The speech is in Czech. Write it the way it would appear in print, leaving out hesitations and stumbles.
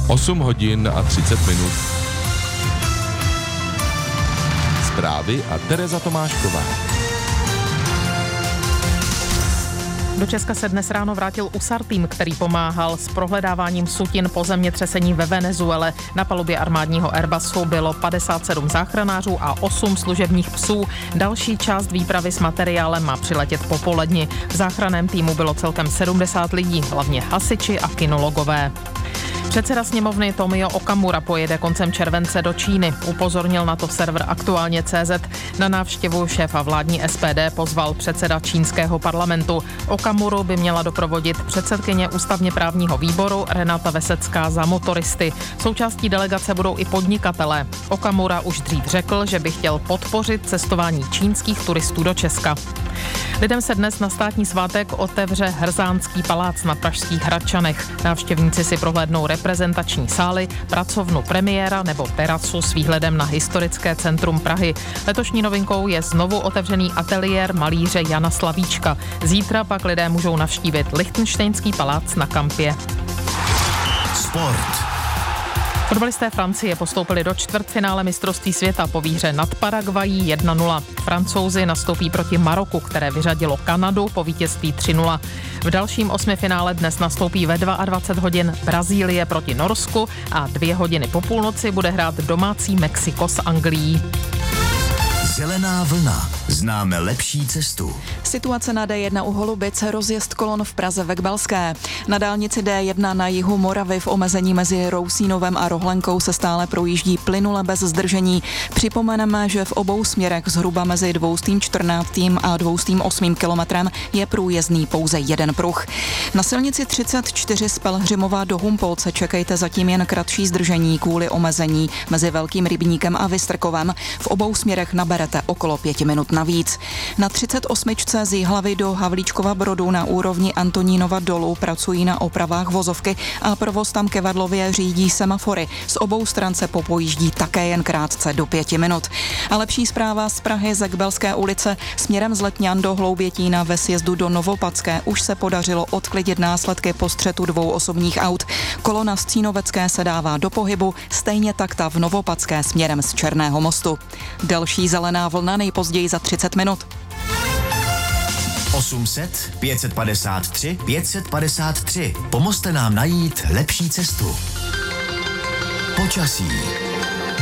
8 hodin a 30 minut. Zprávy a Tereza Tomášková. Do Česka se dnes ráno vrátil USAR tým, který pomáhal s prohledáváním sutin po zemětřesení ve Venezuele. Na palubě armádního Airbusu bylo 57 záchranářů a 8 služebních psů. Další část výpravy s materiálem má přiletět popoledni. V záchranném týmu bylo celkem 70 lidí, hlavně hasiči a kinologové. Předseda sněmovny Tomio Okamura pojede koncem července do Číny. Upozornil na to server Aktuálně.cz. Na návštěvu šéfa vládní SPD pozval předseda čínského parlamentu. Okamuru by měla doprovodit předsedkyně ústavně právního výboru Renata Vesecká za motoristy. Součástí delegace budou i podnikatelé. Okamura už dřív řekl, že by chtěl podpořit cestování čínských turistů do Česka. Lidem se dnes na státní svátek otevře Hrzánský palác na pražských Hradčanech. Návštěvníci si prohlédnou reprezentační sály, pracovnu premiéra nebo terasu s výhledem na historické centrum Prahy. Letošní novinkou je znovu otevřený ateliér malíře Jana Slavíčka. Zítra pak lidé můžou navštívit Lichtenštejnský palác na Kampě. Sport. Fotbalisté Francie postoupili do čtvrtfinále mistrovství světa po výhře nad Paraguayí 1-0. Francouzi nastoupí proti Maroku, které vyřadilo Kanadu po vítězství 3-0. V dalším osmifinále dnes nastoupí ve 22 hodin Brazílie proti Norsku a 2 hodiny po půlnoci bude hrát domácí Mexiko s Anglií. Zelená vlna. Známe lepší cestu. Situace na D1 u Holubic, rozjezd kolon v Praze ve Gbalské. Na dálnici D1 na jihu Moravy v omezení mezi Rousínovem a Rohlenkou se stále projíždí plynule bez zdržení. Připomeneme, že v obou směrech zhruba mezi 214. a 208. kilometrem je průjezdný pouze jeden pruh. Na silnici 34 z Pelhřimova do Humpolce čekejte zatím jen kratší zdržení kvůli omezení mezi Velkým Rybníkem a Vystrkovem. V obou směrech naberete okolo 5 minut navíc. Na 38. z Jihlavy do Havlíčkova Brodu na úrovni Antonínova dolu pracují na opravách vozovky a provoz tam ke Vadlově řídí semafory. Z obou stran se popojíždí také jen krátce do 5 minut. A lepší zpráva z Prahy ze Gbelské ulice směrem z Letňan do Hloubětína ve sjezdu do Novopadské už se podařilo odklidit následky po střetu 2 osobních aut. Kolona z Cínovecké se dává do pohybu, stejně tak ta v Novopadské směrem z Černého mostu. Další zelená vlna nejpozději za 30 minut. 800 553 553. Pomozte nám najít lepší cestu. Počasí.